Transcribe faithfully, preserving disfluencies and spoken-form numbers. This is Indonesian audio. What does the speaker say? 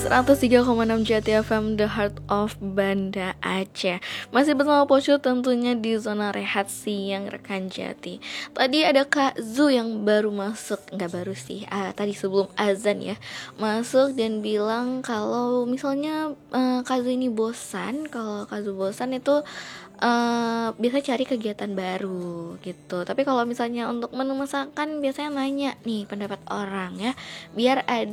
seratus tiga koma enam Jati F M, The Heart of Banda Aceh. Masih bersama Poco tentunya di zona rehat siang rekan Jati. Tadi ada Kak Zu yang baru masuk, nggak baru sih, ah, tadi sebelum azan ya, masuk dan bilang kalau misalnya uh, Kak Zu ini bosan, kalau Kak Zu bosan itu Uh, biasa cari kegiatan baru gitu. Tapi kalau misalnya untuk menu masakan biasanya nanya nih pendapat orang ya, biar ada